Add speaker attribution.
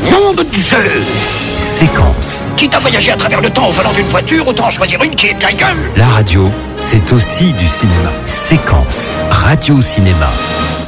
Speaker 1: Nom de Zeus!
Speaker 2: Séquence.
Speaker 1: Quitte à voyager à travers le temps au volant d'une voiture, autant en choisir une qui est de la gueule!
Speaker 2: La radio, c'est aussi du cinéma. Séquence. Radio-cinéma.